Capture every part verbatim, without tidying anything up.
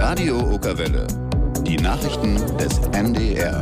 Radio Okerwelle. Die Nachrichten des M D R.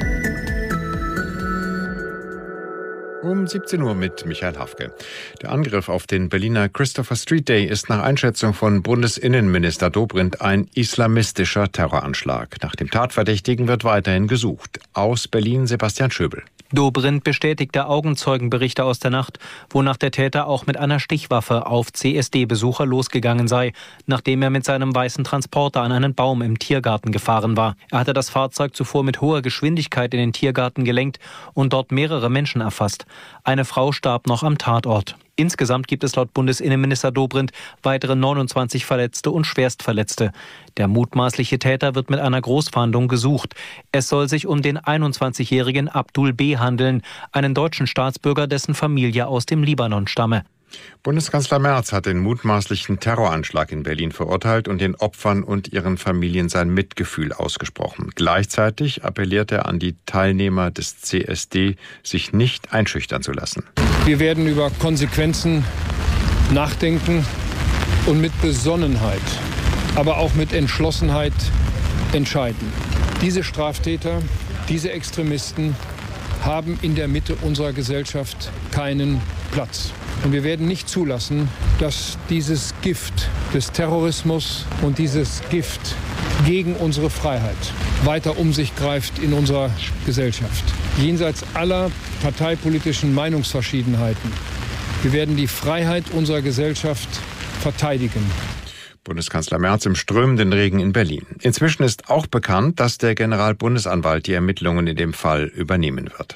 Um siebzehn Uhr mit Michael Hafke. Der Angriff auf den Berliner Christopher Street Day ist nach Einschätzung von Bundesinnenminister Dobrindt ein islamistischer Terroranschlag. Nach dem Tatverdächtigen wird weiterhin gesucht. Aus Berlin Sebastian Schöbel. Dobrindt bestätigte Augenzeugenberichte aus der Nacht, wonach der Täter auch mit einer Stichwaffe auf C S D-Besucher losgegangen sei, nachdem er mit seinem weißen Transporter an einen Baum im Tiergarten gefahren war. Er hatte das Fahrzeug zuvor mit hoher Geschwindigkeit in den Tiergarten gelenkt und dort mehrere Menschen erfasst. Eine Frau starb noch am Tatort. Insgesamt gibt es laut Bundesinnenminister Dobrindt weitere neunundzwanzig Verletzte und Schwerstverletzte. Der mutmaßliche Täter wird mit einer Großfahndung gesucht. Es soll sich um den einundzwanzigjährigen Abdul B. handeln, einen deutschen Staatsbürger, dessen Familie aus dem Libanon stamme. Bundeskanzler Merz hat den mutmaßlichen Terroranschlag in Berlin verurteilt und den Opfern und ihren Familien sein Mitgefühl ausgesprochen. Gleichzeitig appelliert er an die Teilnehmer des C S D, sich nicht einschüchtern zu lassen. Wir werden über Konsequenzen nachdenken und mit Besonnenheit, aber auch mit Entschlossenheit entscheiden. Diese Straftäter, diese Extremisten haben in der Mitte unserer Gesellschaft keinen Platz. Und wir werden nicht zulassen, dass dieses Gift des Terrorismus und dieses Gift gegen unsere Freiheit weiter um sich greift in unserer Gesellschaft. Jenseits aller parteipolitischen Meinungsverschiedenheiten. Wir werden die Freiheit unserer Gesellschaft verteidigen. Bundeskanzler Merz im strömenden Regen in Berlin. Inzwischen ist auch bekannt, dass der Generalbundesanwalt die Ermittlungen in dem Fall übernehmen wird.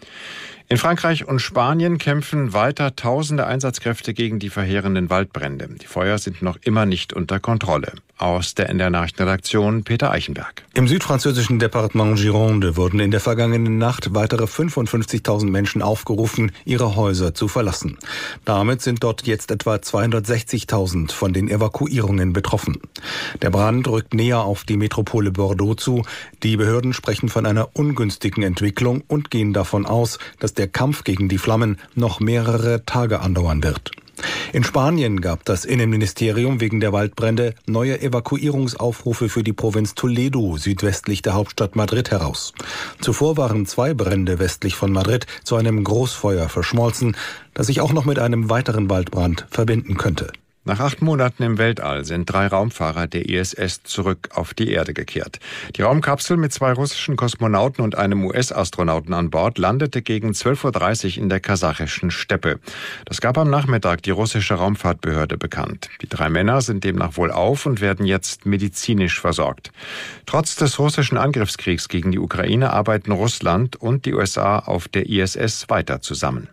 In Frankreich und Spanien kämpfen weiter tausende Einsatzkräfte gegen die verheerenden Waldbrände. Die Feuer sind noch immer nicht unter Kontrolle. Aus der N D R-Nachrichtenredaktion Peter Eichenberg. Im südfranzösischen Departement Gironde wurden in der vergangenen Nacht weitere fünfundfünfzigtausend Menschen aufgerufen, ihre Häuser zu verlassen. Damit sind dort jetzt etwa zweihundertsechzigtausend von den Evakuierungen betroffen. Der Brand rückt näher auf die Metropole Bordeaux zu. Die Behörden sprechen von einer ungünstigen Entwicklung und gehen davon aus, dass der Kampf gegen die Flammen noch mehrere Tage andauern wird. In Spanien gab das Innenministerium wegen der Waldbrände neue Evakuierungsaufrufe für die Provinz Toledo südwestlich der Hauptstadt Madrid heraus. Zuvor waren zwei Brände westlich von Madrid zu einem Großfeuer verschmolzen, das sich auch noch mit einem weiteren Waldbrand verbinden könnte. Nach acht Monaten im Weltall sind drei Raumfahrer der I S S zurück auf die Erde gekehrt. Die Raumkapsel mit zwei russischen Kosmonauten und einem U S-Astronauten an Bord landete gegen zwölf Uhr dreißig in der kasachischen Steppe. Das gab am Nachmittag die russische Raumfahrtbehörde bekannt. Die drei Männer sind demnach wohlauf und werden jetzt medizinisch versorgt. Trotz des russischen Angriffskriegs gegen die Ukraine arbeiten Russland und die U S A auf der I S S weiter zusammen.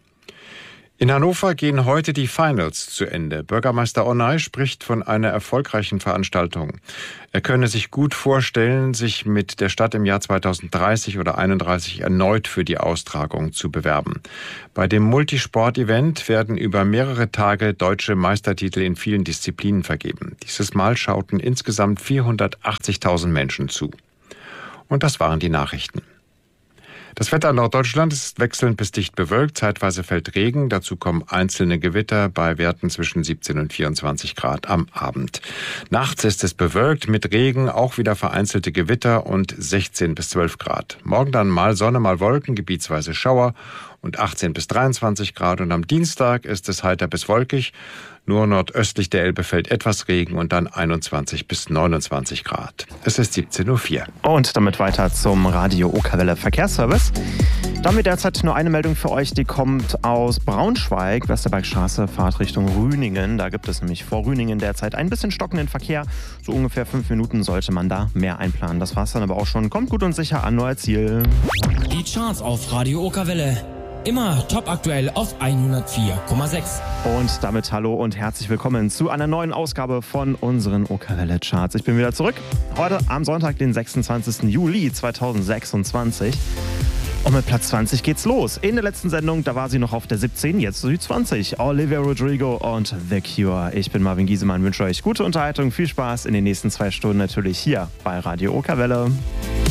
In Hannover gehen heute die Finals zu Ende. Bürgermeister Onay spricht von einer erfolgreichen Veranstaltung. Er könne sich gut vorstellen, sich mit der Stadt im Jahr zweitausenddreißig oder einunddreißig erneut für die Austragung zu bewerben. Bei dem Multisport-Event werden über mehrere Tage deutsche Meistertitel in vielen Disziplinen vergeben. Dieses Mal schauten insgesamt vierhundertachtzigtausend Menschen zu. Und das waren die Nachrichten. Das Wetter in Norddeutschland ist wechselnd bis dicht bewölkt, zeitweise fällt Regen, dazu kommen einzelne Gewitter bei Werten zwischen siebzehn und vierundzwanzig Grad am Abend. Nachts ist es bewölkt mit Regen, auch wieder vereinzelte Gewitter und sechzehn bis zwölf Grad. Morgen dann mal Sonne, mal Wolken, gebietsweise Schauer und achtzehn bis dreiundzwanzig Grad. Und am Dienstag ist es heiter bis wolkig. Nur nordöstlich der Elbe fällt etwas Regen und dann einundzwanzig bis neunundzwanzig Grad. Es ist siebzehn Uhr vier. Und damit weiter zum Radio Okerwelle Verkehrsservice. Da haben wir derzeit nur eine Meldung für euch, die kommt aus Braunschweig, Westerbergstraße, Fahrt Richtung Rüningen. Da gibt es nämlich vor Rüningen derzeit ein bisschen stockenden Verkehr. So ungefähr fünf Minuten sollte man da mehr einplanen. Das war's dann aber auch schon. Kommt gut und sicher an, euer Ziel. Die Charts auf Radio Okerwelle. Immer top aktuell auf hundertvier Komma sechs. Und damit hallo und herzlich willkommen zu einer neuen Ausgabe von unseren Okerwelle Charts. Ich bin wieder zurück. Heute am Sonntag, den sechsundzwanzigsten Juli zweitausendsechsundzwanzig. Und mit Platz zwanzig geht's los. In der letzten Sendung, da war sie noch auf der siebzehn, jetzt die zwanzig. Olivia Rodrigo und The Cure. Ich bin Marvin Giesemann, wünsche euch gute Unterhaltung, viel Spaß in den nächsten zwei Stunden natürlich hier bei Radio Okerwelle.